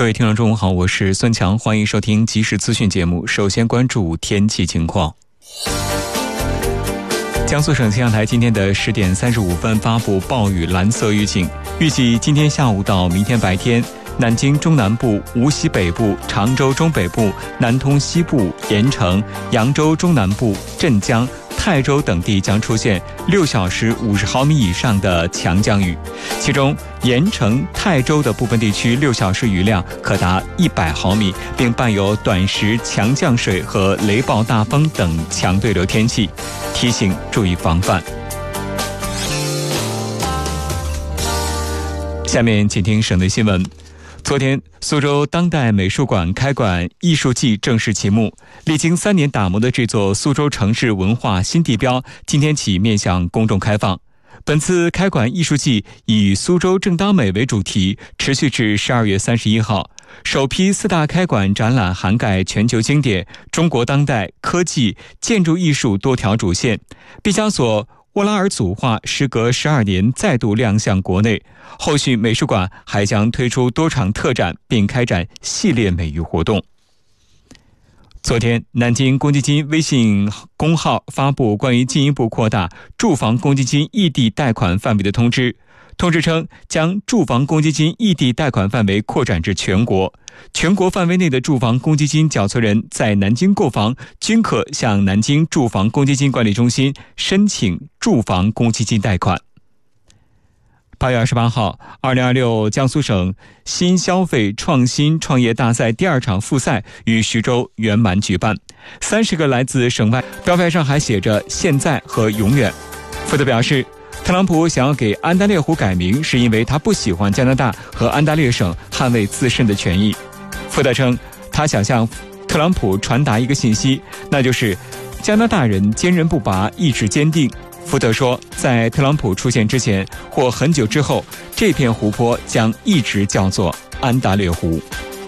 位听众中午好，我是孙强，欢迎收听即时资讯节目。首先关注天气情况。江苏省气象台今天的10点35分发布暴雨蓝色预警，预计今天下午到明天白天，南京中南部、无锡北部、常州中北部、南通西部、盐城、扬州中南部、镇江、泰州等地将出现6小时50毫米以上的强降雨，其中盐城、泰州的部分地区6小时雨量可达100毫米，并伴有短时强降水和雷暴大风等强对流天气，提醒注意防范。下面请听省内新闻。昨天，苏州当代美术馆开馆艺术季正式启幕。历经3年打磨的这座苏州城市文化新地标，今天起面向公众开放。本次开馆艺术季以苏州正当美为主题，持续至12月31号。首批4大开馆展览涵盖全球经典、中国当代、科技、建筑艺术多条主线。毕加索、沃拉尔组画时隔12年再度亮相国内，后续美术馆还将推出多场特展，并开展系列美育活动。昨天，南京公积金微信公号发布关于进一步扩大住房公积金异地贷款范围的通知。通知称，将住房公积金异地贷款范围扩展至全国。全国范围内的住房公积金缴存人在南京购房，均可向南京住房公积金管理中心申请住房公积金贷款。8月28号，2026江苏省新消费创新创业大赛第2场复赛于徐州圆满举办，30个来自省外，标牌上还写着“现在”和“永远”。负责表示，特朗普想要给安大略湖改名，是因为他不喜欢加拿大和安大略省捍卫自身的权益。福特称，他想向特朗普传达一个信息，那就是加拿大人坚韧不拔，意志坚定。福特说，在特朗普出现之前或很久之后，这片湖泊将一直叫做安大略湖。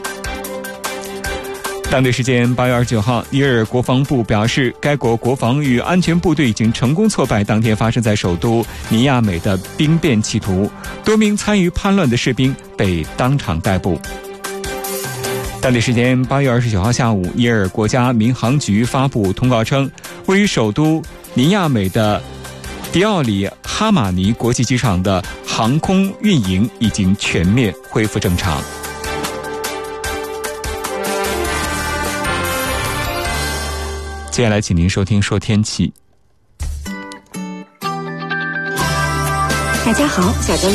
当地时间8月29号，尼日尔国防部表示，该国国防与安全部队已经成功挫败当天发生在首都尼亚美的兵变企图，多名参与叛乱的士兵被当场逮捕。当地时间8月29号下午，尼日尔国家民航局发布通告称，位于首都尼亚美的迪奥里哈马尼国际机场的航空运营已经全面恢复正常。接下来请您收听说天气。 大家好，小周